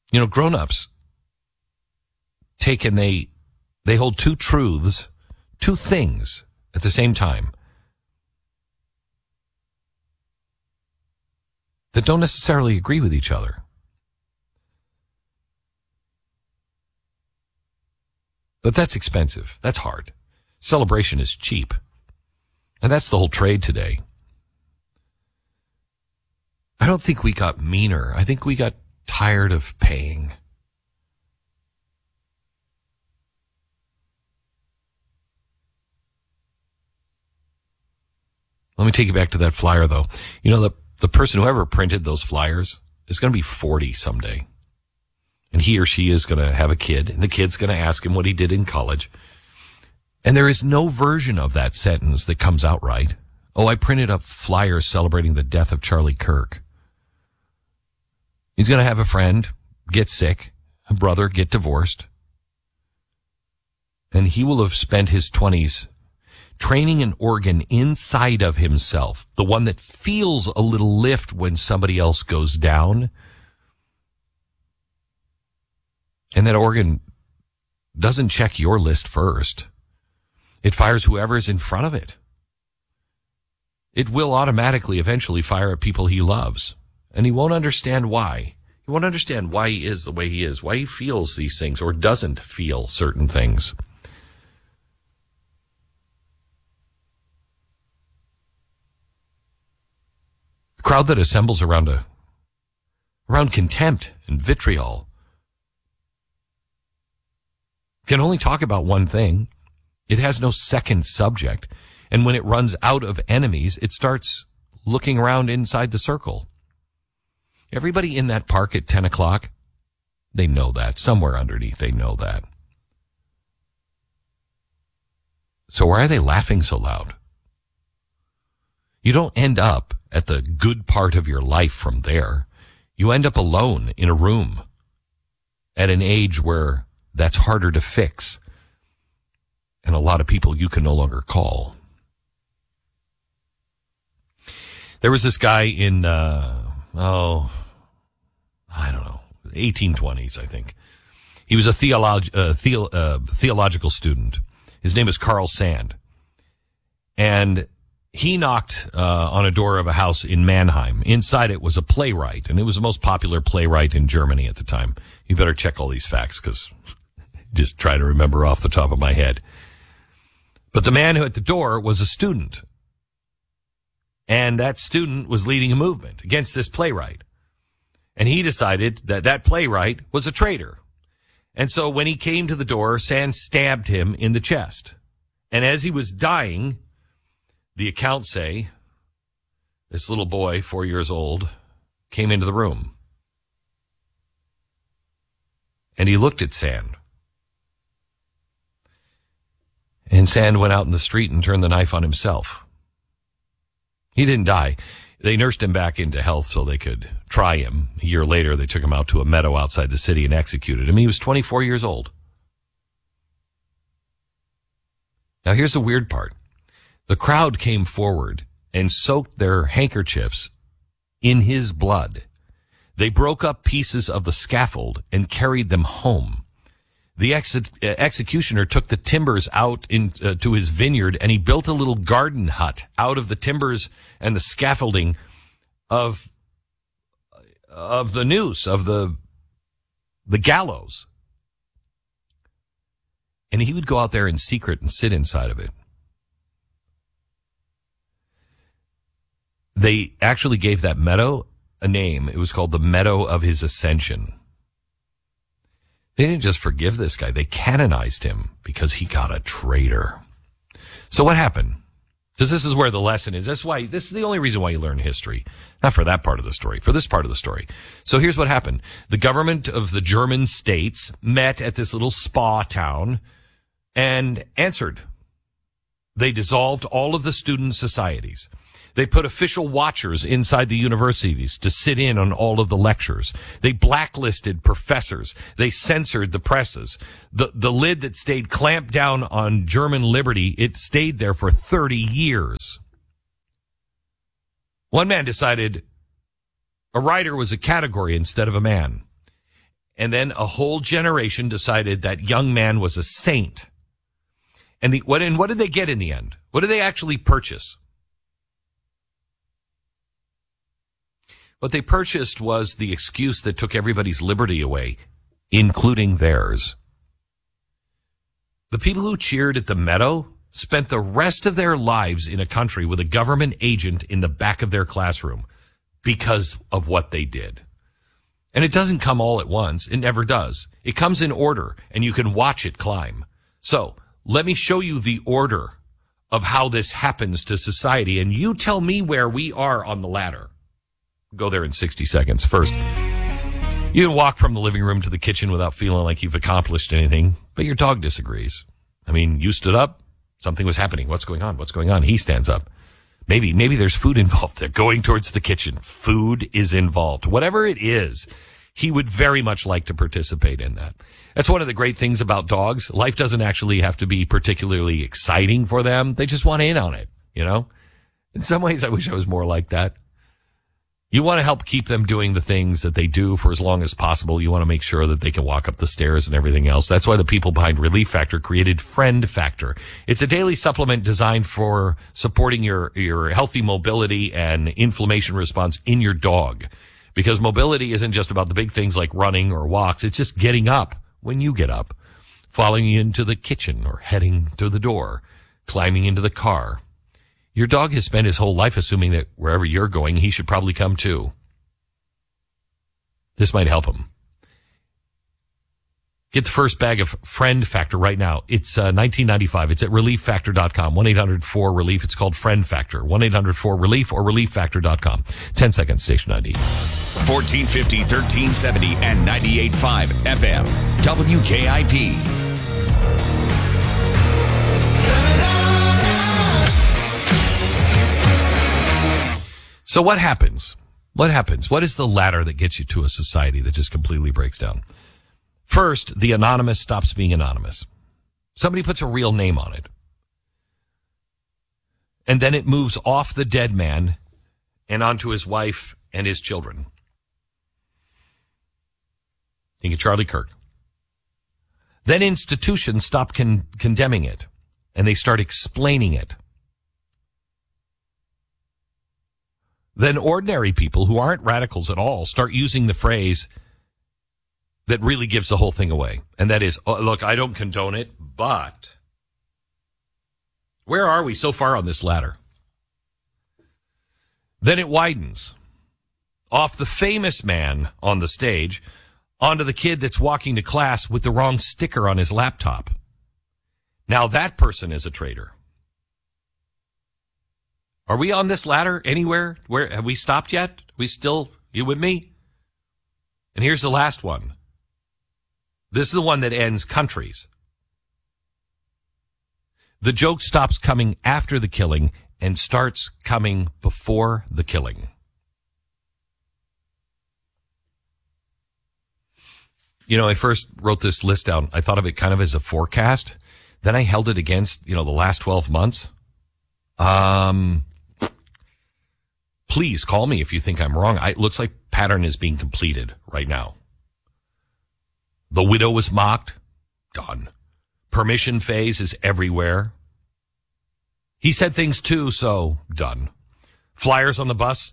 Grown-ups take and they hold two truths, two things at the same time that don't necessarily agree with each other. But that's expensive. That's hard. Celebration is cheap. And that's the whole trade today. I don't think we got meaner. I think we got tired of paying. Let me take you back to that flyer, though. The person who ever printed those flyers is going to be 40 someday. And he or she is going to have a kid, and the kid's going to ask him what he did in college. And there is no version of that sentence that comes out right. Oh, I printed up flyers celebrating the death of Charlie Kirk. He's going to have a friend get sick, a brother get divorced. And he will have spent his 20s training an organ inside of himself, the one that feels a little lift when somebody else goes down. And that organ doesn't check your list first. It fires whoever's in front of it. It will automatically eventually fire at people he loves. And he won't understand why. He won't understand why he is the way he is, why he feels these things or doesn't feel certain things. A crowd that assembles around contempt and vitriol can only talk about one thing. It has no second subject. And when it runs out of enemies, it starts looking around inside the circle. Everybody in that park at 10 o'clock, they know that. Somewhere underneath, they know that. So why are they laughing so loud? You don't end up at the good part of your life from there. You end up alone in a room at an age where that's harder to fix. And a lot of people you can no longer call. There was this guy in, 1820s, I think. He was a theological student. His name is Carl Sand. And he knocked on a door of a house in Mannheim. Inside it was a playwright, and it was the most popular playwright in Germany at the time. You better check all these facts, because just try to remember off the top of my head. But the man who at the door was a student. And that student was leading a movement against this playwright. And he decided that that playwright was a traitor. And so when he came to the door, Sand stabbed him in the chest. And as he was dying, the accounts say, this little boy, 4 years old, came into the room. And he looked at Sand. And Sand went out in the street and turned the knife on himself. He didn't die. They nursed him back into health so they could try him. A year later, they took him out to a meadow outside the city and executed him. He was 24 years old. Now, here's the weird part. The crowd came forward and soaked their handkerchiefs in his blood. They broke up pieces of the scaffold and carried them home. The executioner took the timbers out to his vineyard, and he built a little garden hut out of the timbers and the scaffolding of the noose, of the gallows. And he would go out there in secret and sit inside of it. They actually gave that meadow a name. It was called the Meadow of His Ascension. They didn't just forgive this guy. They canonized him because he got a traitor. So what happened? Because this is where the lesson is. This is the only reason why you learn history. Not for that part of the story, for this part of the story. So here's what happened. The government of the German states met at this little spa town and answered. They dissolved all of the student societies. They put official watchers inside the universities to sit in on all of the lectures. They blacklisted professors. They censored the presses. The lid that stayed clamped down on German liberty, it stayed there for 30 years. One man decided a writer was a category instead of a man. And then a whole generation decided that young man was a saint. And what did they get in the end? What did they actually purchase? What they purchased was the excuse that took everybody's liberty away, including theirs. The people who cheered at the Meadow spent the rest of their lives in a country with a government agent in the back of their classroom because of what they did. And it doesn't come all at once. It never does. It comes in order, and you can watch it climb. So let me show you the order of how this happens to society, and you tell me where we are on the ladder. Go there in 60 seconds. First, you can walk from the living room to the kitchen without feeling like you've accomplished anything, but your dog disagrees. I mean, you stood up. Something was happening. What's going on? What's going on? He stands up. Maybe there's food involved. They're going towards the kitchen. Food is involved. Whatever it is, he would very much like to participate in that. That's one of the great things about dogs. Life doesn't actually have to be particularly exciting for them. They just want in on it, you know? In some ways, I wish I was more like that. You want to help keep them doing the things that they do for as long as possible. You want to make sure that they can walk up the stairs and everything else. That's why the people behind Relief Factor created Friend Factor. It's a daily supplement designed for supporting your healthy mobility and inflammation response in your dog. Because mobility isn't just about the big things like running or walks. It's just getting up when you get up, following you into the kitchen or heading to the door, climbing into the car. Your dog has spent his whole life assuming that wherever you're going, he should probably come too. This might help him. Get the first bag of Friend Factor right now. It's $19.95. It's at relieffactor.com. 1-800-4-RELIEF. It's called Friend Factor. 1-800-4-RELIEF or relieffactor.com. 10 seconds, station ID. 1450, 1370, and 98.5 FM. WKIP. So what happens? What happens? What is the ladder that gets you to a society that just completely breaks down? First, the anonymous stops being anonymous. Somebody puts a real name on it. And then it moves off the dead man and onto his wife and his children. Think of Charlie Kirk. Then institutions stop condemning it, and they start explaining it. Then ordinary people who aren't radicals at all start using the phrase that really gives the whole thing away. And that is, oh, look, I don't condone it, but where are we so far on this ladder? Then it widens off the famous man on the stage onto the kid that's walking to class with the wrong sticker on his laptop. Now that person is a traitor. Are we on this ladder anywhere? Where have we stopped yet? We still, you with me? And here's the last one. This is the one that ends countries. The joke stops coming after the killing and starts coming before the killing. You know, I first wrote this list down. I thought of it kind of as a forecast. Then I held it against, the last 12 months. Please call me if you think I'm wrong. It looks like pattern is being completed right now. The widow was mocked. Done. Permission phase is everywhere. He said things too, so done. Flyers on the bus.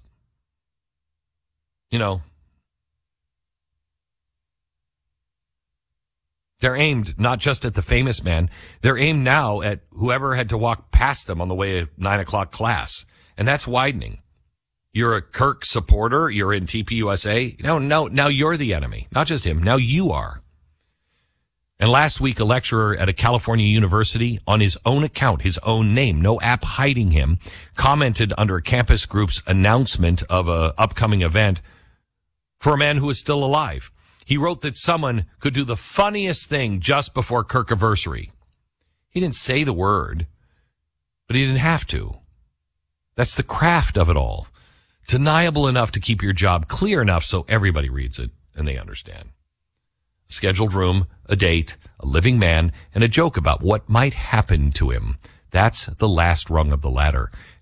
They're aimed not just at the famous man. They're aimed now at whoever had to walk past them on the way to 9 o'clock class. And that's widening. You're a Kirk supporter. You're in TPUSA. No, now you're the enemy. Not just him. Now you are. And last week, a lecturer at a California university, on his own account, his own name, no app hiding him, commented under a campus group's announcement of a upcoming event for a man who is still alive. He wrote that someone could do the funniest thing just before Kirkiversary. He didn't say the word, but he didn't have to. That's the craft of it all. Deniable enough to keep your job clear enough so everybody reads it and they understand. Scheduled room, a date, a living man, and a joke about what might happen to him. That's the last rung of the ladder.